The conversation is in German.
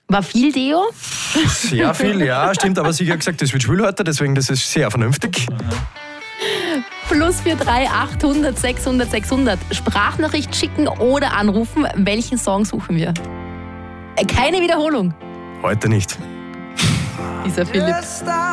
War viel Deo? Sehr viel, ja, stimmt, aber sie hat gesagt, das wird schwül heute, deswegen das ist sehr vernünftig. Plus 43 800 600 600. Sprachnachricht schicken oder anrufen. Welchen Song suchen wir? Keine Wiederholung. Heute nicht. Dieser Philipp.